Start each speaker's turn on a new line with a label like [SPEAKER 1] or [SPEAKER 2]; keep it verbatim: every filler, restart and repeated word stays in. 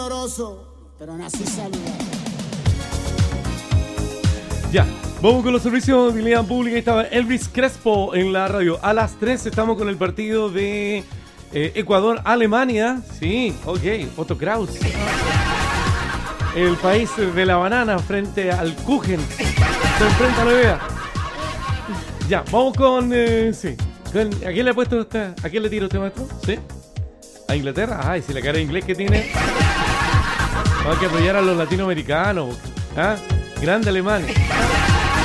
[SPEAKER 1] Pero nací saludable.
[SPEAKER 2] Ya, vamos con los servicios de unidad pública. Estaba Elvis Crespo en la radio. A las tres estamos con el partido de eh, Ecuador-Alemania. Sí, ok, Otto Kraus. El país de la banana frente al Kuchen. Se enfrenta a la idea. Ya, vamos con... Eh, sí. Con, ¿a quién le ha puesto usted? ¿A quién le tira usted, maestro? ¿Sí? ¿A Inglaterra? Ay, si la cara de inglés que tiene. Hay que apoyar a los latinoamericanos. ¿Ah? Grande Alemania.